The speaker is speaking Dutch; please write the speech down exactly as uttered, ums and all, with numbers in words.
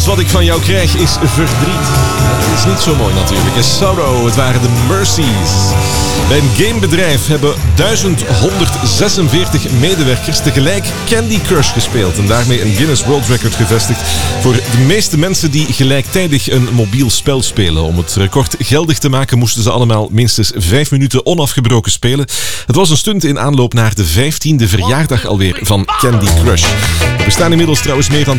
Alles wat ik van jou krijg is verdriet. Dat is niet zo mooi natuurlijk. En Sorrow, het waren de Mercies. Bij een gamebedrijf hebben duizend honderdzesenveertig medewerkers tegelijk Candy Crush gespeeld. En daarmee een Guinness World Record gevestigd voor de meeste mensen die gelijktijdig een mobiel spel spelen. Om het record geldig te maken moesten ze allemaal minstens vijf minuten onafgebroken spelen. Het was een stunt in aanloop naar de vijftiende verjaardag alweer van Candy Crush. Er bestaan inmiddels trouwens meer dan